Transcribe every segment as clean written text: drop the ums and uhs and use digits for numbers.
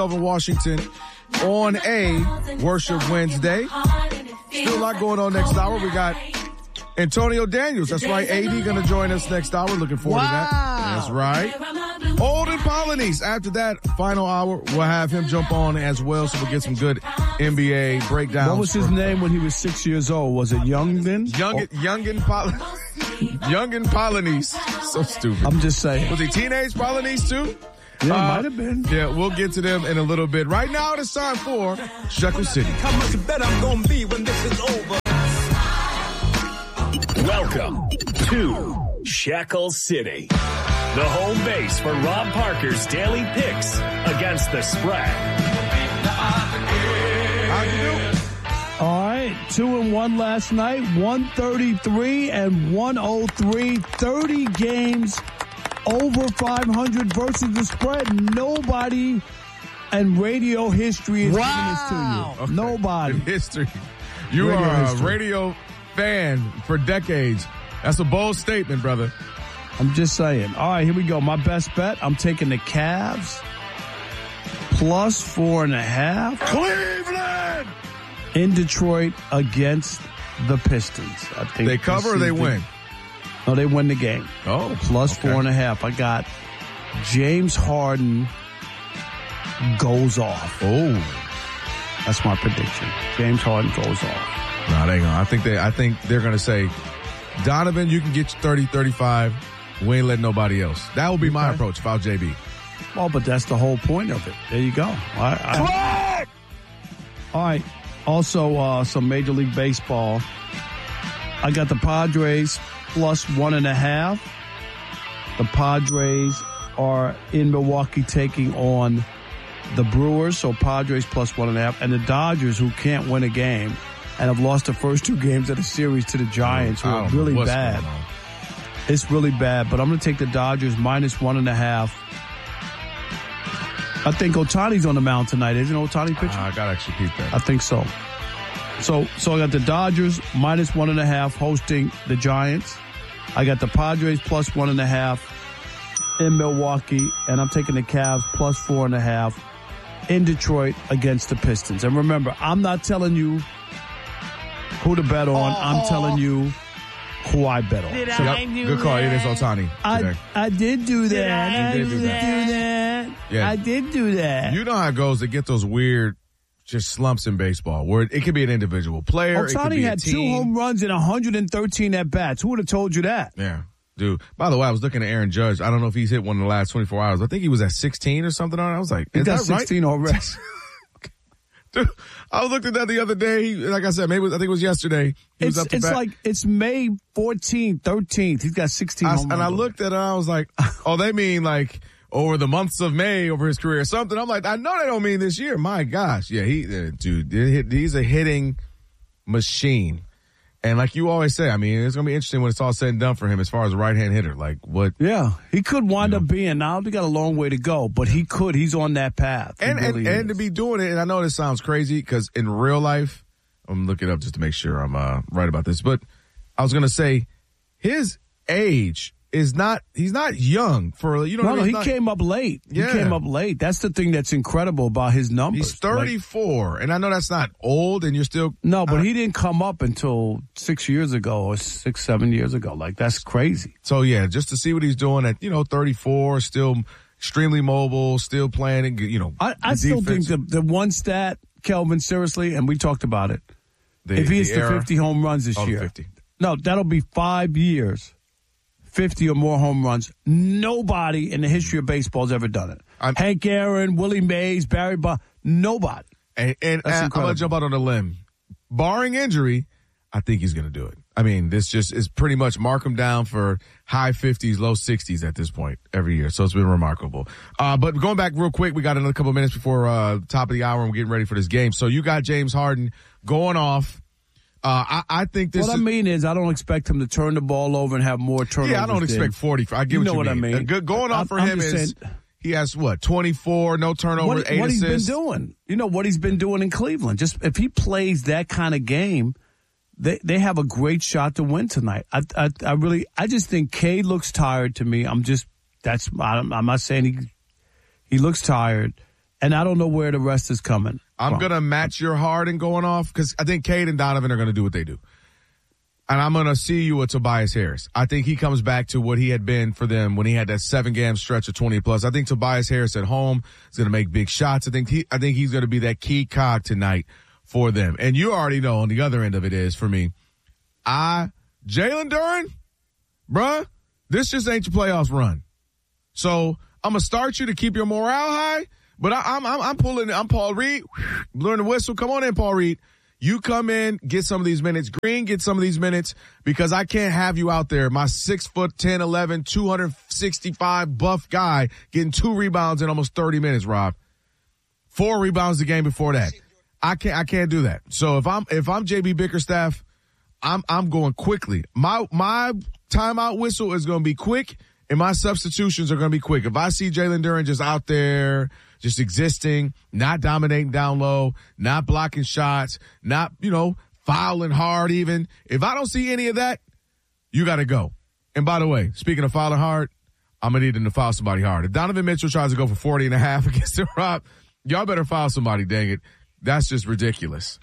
over Washington on a Worship Wednesday. Still a lot going on next hour. We got Antonio Daniels. That's right. AD going to join us next hour. Looking forward to that. That's right. Olden Polynice. After that final hour, we'll have him jump on as well, so we'll get some good NBA breakdowns. What was his name when he was 6 years old? Was it Youngin? Youngin Polynice. So stupid. I'm just saying. Was he teenage Polynice too? Yeah, might have been. Yeah, we'll get to them in a little bit. Right now, it's time for Shekel City. How much better I'm gonna be when this is over? Welcome to Shekel City, the home base for Rob Parker's daily picks against the spread. How you doing? All right, 2-1 last night, 133 and 103, 30 games over 500 versus the spread. Nobody in radio history is giving this to you. Okay. Nobody. In history. You Radio are history. a radio fan for decades. That's a bold statement, brother. I'm just saying. All right, here we go. My best bet, I'm taking the Cavs plus 4.5. Cleveland! In Detroit against the Pistons. I think They cover or they win? No, they win the game. Oh, Plus okay. 4.5. I got James Harden goes off. Oh. That's my prediction. James Harden goes off. No, they ain't gonna. I think they're gonna say, Donovan, you can get you 30, 35. We ain't letting nobody else. That would be my approach if I was JB. Well, but that's the whole point of it. There you go. All right. Also, some Major League Baseball. I got the Padres plus 1.5. The Padres are in Milwaukee taking on the Brewers, so Padres plus 1.5. And the Dodgers, who can't win a game and have lost the first two games of the series to the Giants, who are really bad. It's really bad, but I'm going to take the Dodgers minus 1.5. I think Ohtani's on the mound tonight. Isn't Ohtani pitching? I got to actually keep that. I think so. So I got the Dodgers minus 1.5 hosting the Giants. I got the Padres plus 1.5 in Milwaukee, and I'm taking the Cavs plus 4.5 in Detroit against the Pistons. And remember, I'm not telling you who to bet on. I'm telling you who I bet on. Good call. It is Ohtani today. I did do that. You did do that. Yeah. I did do that. You know how it goes to get those weird just slumps in baseball where it could be an individual player. It could Ohtani be had a team. 2 home runs and 113 at-bats. Who would have told you that? Yeah. Dude, by the way, I was looking at Aaron Judge. I don't know if he's hit one in the last 24 hours. I think he was at 16 or something on it. I was like, is got that 16 right? already. Dude, I was looking at that the other day. Like I said, I think it was yesterday. He was up to bat. It's May 14th, 13th. He's got 16 home runs. And I looked at it and I was like, oh, they mean like over the months of May over his career or something. I'm like, I know they don't mean this year. My gosh. Yeah, he's a hitting machine. And like you always say, I mean, it's going to be interesting when it's all said and done for him as far as a right-hand hitter. Like what? Yeah, he could wind up being. Now, he got a long way to go, but he could. He's on that path. And to be doing it, and I know this sounds crazy because in real life, I'm looking it up just to make sure I'm right about this, but I was going to say his age is not, he's not young for, you know. No, he came up late. Yeah. He came up late. That's the thing that's incredible about his numbers. He's 34, and I know that's not old, and you're still. No, but he didn't come up until 6 years ago or 7 years ago. Like, that's crazy. So, yeah, just to see what he's doing at, 34, still extremely mobile, still playing, I still think the one stat, Kelvin, seriously, and we talked about it, if he hits the 50 home runs this year. 50. No, that'll be 5 years. 50 or more home runs. Nobody in the history of baseball has ever done it. Hank Aaron, Willie Mays, Barry Bonds, nobody. And I'm going to jump out on a limb. Barring injury, I think he's going to do it. I mean, this just is pretty much mark him down for high 50s, low 60s at this point every year. So it's been remarkable. But going back real quick, we got another couple of minutes before top of the hour and we're getting ready for this game. So you got James Harden going off. I think this. What I mean is, I don't expect him to turn the ball over and have more turnovers. Yeah, I don't expect 40. I get what you mean. Going off for him is he has 24, no turnovers, 8 what assists. He's been doing. You know what he's been doing in Cleveland. Just if he plays that kind of game, they have a great shot to win tonight. I just think Cade looks tired to me. I'm not saying he looks tired. And I don't know where the rest is coming. I'm going to match your Harden going off because I think Cade and Donovan are going to do what they do. And I'm going to see you with Tobias Harris. I think he comes back to what he had been for them when he had that 7-game stretch of 20+. I think Tobias Harris at home is going to make big shots. I think he's going to be that key cog tonight for them. And you already know on the other end of it is, for me, Jalen Duren, bruh, this just ain't your playoffs run. So I'm going to start you to keep your morale high. But I'm Paul Reed. Blowing the whistle. Come on in, Paul Reed. You come in, get some of these minutes. Green, get some of these minutes because I can't have you out there. My 6'10", 11, 265 buff guy getting 2 rebounds in almost 30 minutes, Rob. 4 rebounds the game before that. I can't do that. So if I'm JB Bickerstaff, I'm going quickly. My timeout whistle is going to be quick and my substitutions are going to be quick. If I see Jalen Duren just out there, just existing, not dominating down low, not blocking shots, not, fouling hard even. If I don't see any of that, you got to go. And by the way, speaking of fouling hard, I'm going to need him to foul somebody hard. If Donovan Mitchell tries to go for 40.5 against the Rob, y'all better foul somebody, dang it. That's just ridiculous.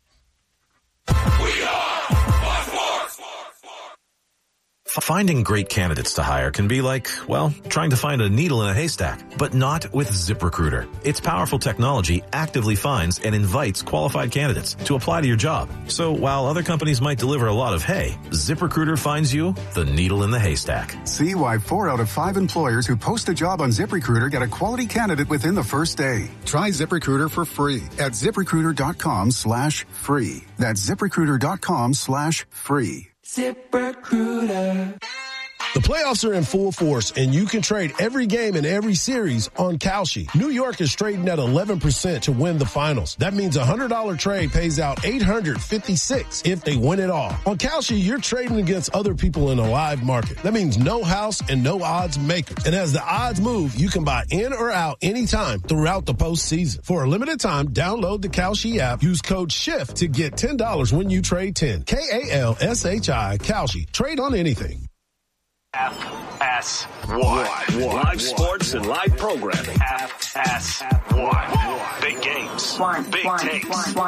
Finding great candidates to hire can be like, well, trying to find a needle in a haystack, but not with ZipRecruiter. Its powerful technology actively finds and invites qualified candidates to apply to your job. So while other companies might deliver a lot of hay, ZipRecruiter finds you the needle in the haystack. See why 4 out of 5 employers who post a job on ZipRecruiter get a quality candidate within the first day. Try ZipRecruiter for free at ZipRecruiter.com/free. That's ZipRecruiter.com/free. ZipRecruiter. The playoffs are in full force, and you can trade every game in every series on Kalshi. New York is trading at 11% to win the finals. That means a $100 trade pays out $856 if they win it all. On Kalshi, you're trading against other people in a live market. That means no house and no odds makers. And as the odds move, you can buy in or out anytime throughout the postseason. For a limited time, download the Kalshi app. Use code SHIFT to get $10 when you trade 10. KALSHI, Kalshi. Trade on anything. FS1. Live sports and live programming. FS1. Big games. Big takes.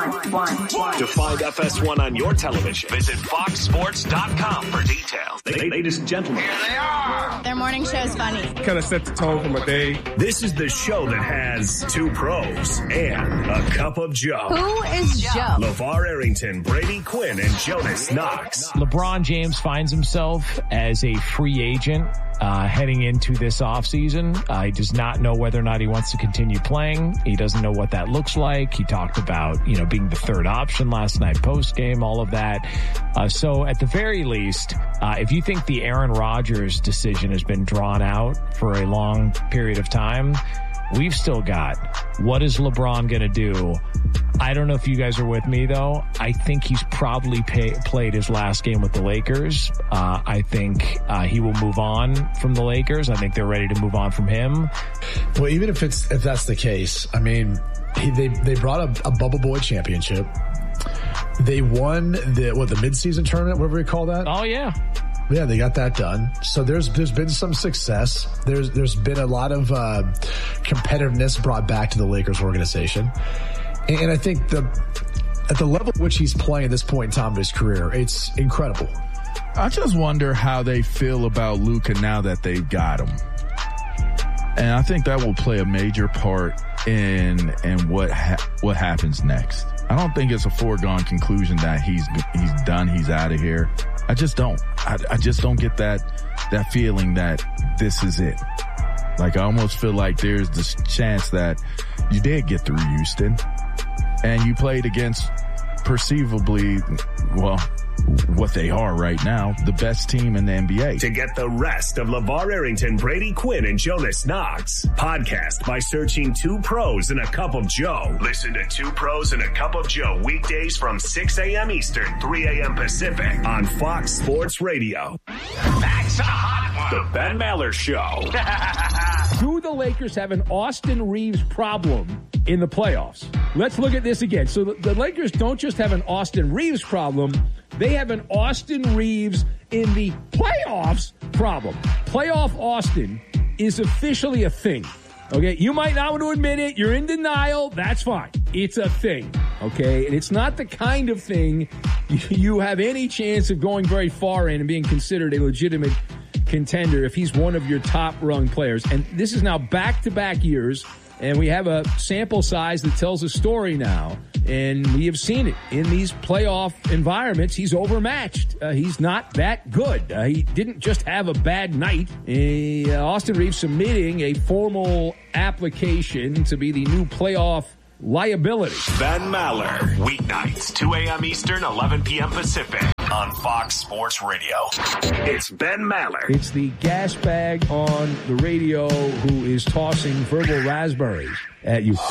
To find FS1 on your television, visit foxsports.com for details. Ladies and gentlemen. Here they are. Their morning show is funny. Kind of set the tone for my day. This is the show that has 2 pros and a cup of Joe. Who is Joe? LeVar Arrington, Brady Quinn, and Jonas Knox. LeBron James finds himself as a free agent heading into this offseason. He does not know whether or not he wants to continue playing. He doesn't know what that looks like. He talked about, being the third option last night post-game, all of that. So at the very least, if you think the Aaron Rodgers decision has been drawn out for a long period of time, we've still got what is LeBron going to do? I don't know if you guys are with me, though. I think he's probably played his last game with the Lakers. I think he will move on from the Lakers. I think they're ready to move on from him. Well, even if that's the case, I mean, they brought a Bubble Boy championship. They won the midseason tournament, whatever you call that. Oh, yeah. Yeah, they got that done. So there's been some success. There's been a lot of competitiveness brought back to the Lakers organization. And I think at the level at which he's playing at this point in time of his career, it's incredible. I just wonder how they feel about Luka now that they've got him. And I think that will play a major part in what happens next. I don't think it's a foregone conclusion that he's done, he's out of here. I just don't. I just don't get that feeling that this is it. Like, I almost feel like there's this chance that you did get through Houston and you played against perceivably, well, what they are right now, the best team in the NBA. To get the rest of LeVar Arrington, Brady Quinn, and Jonas Knox, podcast by searching 2 Pros and a Cup of Joe. Listen to 2 Pros and a Cup of Joe weekdays from 6 a.m. Eastern, 3 a.m. Pacific on Fox Sports Radio. That's a hot one. The Ben Maller Show. Do the Lakers have an Austin Reeves problem in the playoffs? Let's look at this again. So the Lakers don't just have an Austin Reeves problem. They have an Austin Reeves in the playoffs problem. Playoff Austin is officially a thing. Okay, you might not want to admit it. You're in denial. That's fine. It's a thing. Okay, and it's not the kind of thing you have any chance of going very far in and being considered a legitimate contender if he's one of your top-rung players. And this is now back-to-back years, and we have a sample size that tells a story now. And we have seen it in these playoff environments. He's overmatched. He's not that good. He didn't just have a bad night. Austin Reeves submitting a formal application to be the new playoff liability. Ben Maller, weeknights, 2 a.m. Eastern, 11 p.m. Pacific on Fox Sports Radio. It's Ben Maller. It's the gas bag on the radio who is tossing verbal raspberries at you.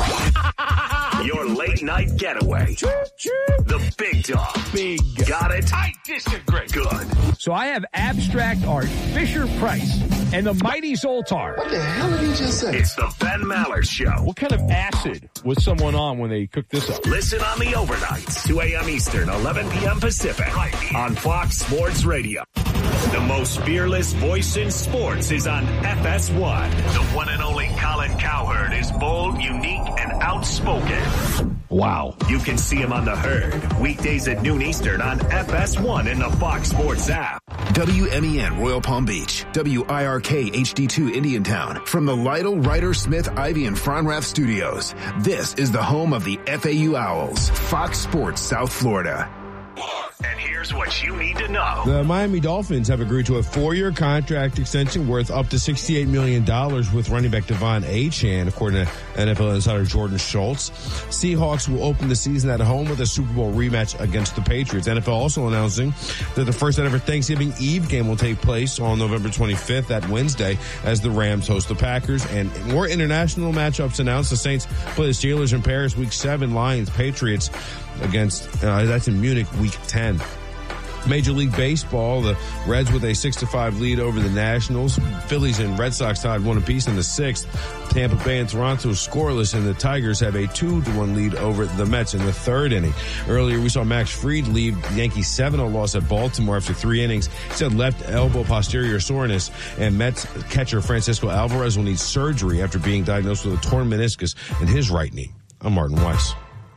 Your late night getaway. The big dog. Big. Got it? I disagree. Good. So I have abstract art, Fisher Price, and the mighty Zoltar. What the hell did he just say? It's the Ben Maller Show. What kind of acid was someone on when they cooked this up? Listen on the overnights, 2 a.m. Eastern, 11 p.m. Pacific, right on Fox Sports Radio. The most fearless voice in sports is on FS1. The one and only Colin Cowherd is bold, unique, and outspoken. Wow. You can see him on The Herd, weekdays at noon Eastern on FS1 in the Fox Sports app. WMEN Royal Palm Beach, WIRK HD2 Indiantown. From the Lytle, Ryder, Smith, Ivy, and Fronrath studios, this is the home of the FAU Owls, Fox Sports South Florida. And here's what you need to know. The Miami Dolphins have agreed to a 4-year contract extension worth up to $68 million with running back Devon Achane, according to NFL insider Jordan Schultz. Seahawks will open the season at home with a Super Bowl rematch against the Patriots. NFL also announcing that the first ever Thanksgiving Eve game will take place on November 25th, that Wednesday, as the Rams host the Packers. And more international matchups announced. The Saints play the Steelers in Paris Week 7, Lions, Patriots against, that's in Munich Week 10. Major League Baseball, the Reds with a 6-5 lead over the Nationals. Phillies and Red Sox tied 1 apiece in the 6th. Tampa Bay and Toronto scoreless, and the Tigers have a 2-1 lead over the Mets in the 3rd inning. Earlier, we saw Max Fried lead the Yankees 7-0 loss at Baltimore after 3 innings. He said left elbow posterior soreness, and Mets catcher Francisco Alvarez will need surgery after being diagnosed with a torn meniscus in his right knee. I'm Martin Weiss.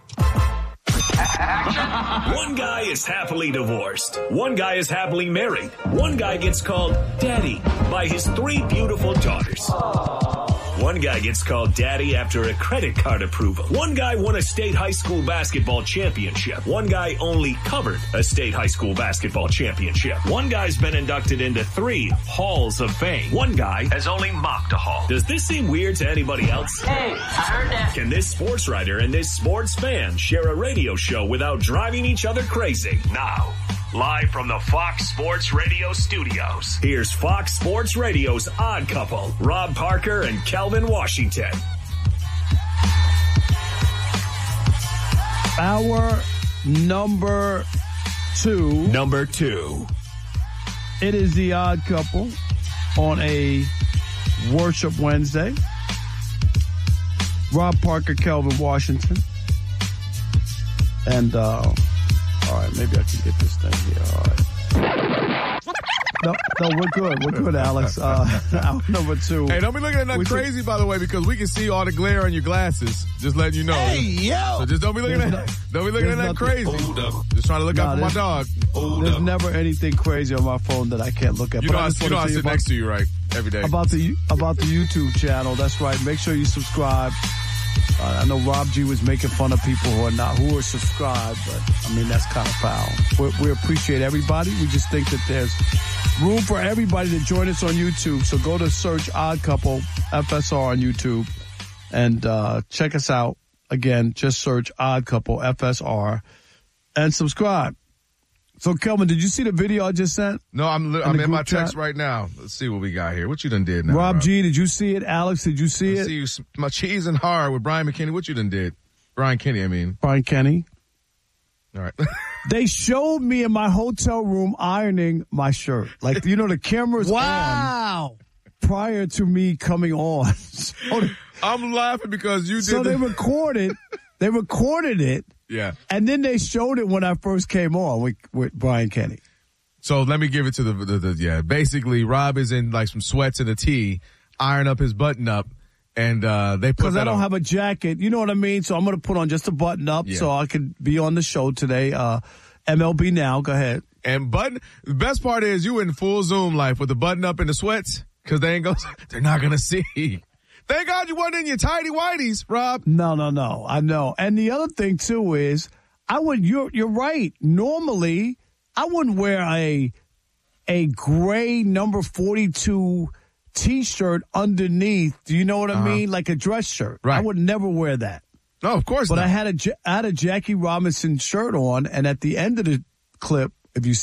One guy is happily divorced. One guy is happily married. One guy gets called daddy by his 3 beautiful daughters. One guy gets called daddy after a credit card approval. One guy won a state high school basketball championship. One guy only covered a state high school basketball championship. One guy's been inducted into 3 halls of fame. One guy has only mopped a hall. Does this seem weird to anybody else? Hey, I heard that. Can this sports writer and this sports fan share a radio show without driving each other crazy? Now, live from the Fox Sports Radio studios, here's Fox Sports Radio's Odd Couple, Rob Parker and Kelvin Washington. Our number 2. Number 2. It is the Odd Couple on a Worship Wednesday. Rob Parker, Kelvin Washington. And, all right, maybe I can get this thing here. All right. No, we're good. We're good, Alex. Our number 2. Hey, don't be looking at that crazy, by the way, because we can see all the glare on your glasses. Just letting you know. Hey, yo! So just don't be looking at that crazy. Just trying to look out for my dog. There's never anything crazy on my phone that I can't look at. You know I sit next to you, right? Every day. About the YouTube channel. That's right. Make sure you subscribe. I know Rob G was making fun of people who are subscribed, but I mean, that's kind of foul. We appreciate everybody. We just think that there's room for everybody to join us on YouTube. So go to search Odd Couple FSR on YouTube and check us out. Again, just search Odd Couple FSR and subscribe. So, Kelvin, did you see the video I just sent? No, I'm in my text right now. Let's see what we got here. What you done did now? Rob G, did you see it? Alex, did you see it? See you, my cheese and hard with Brian McKinney. What you done did? Brian Kenny, I mean. Brian Kenny. All right. They showed me in my hotel room ironing my shirt. Like, you know, the camera's on prior to me coming on. So I'm laughing because you did. So they recorded it. Yeah. And then they showed it when I first came on with Brian Kenny. So let me give it to the basically Rob is in like some sweats and a tee, iron up his button up, And they put because that I don't on. have a jacket. You know what I mean? So I'm going to put on just a button up so I can be on the show today. MLB Now. Go ahead. And the best part is you in full Zoom life with the button up and the sweats because they're not going to see. Thank God you wasn't in your tighty whities, Rob. No. I know. And the other thing too is you're right. Normally I wouldn't wear a gray number 42 T-shirt underneath. Do you know what I mean? Like a dress shirt. Right. I would never wear that. No, of course not. But I had a Jackie Robinson shirt on, and at the end of the clip, if you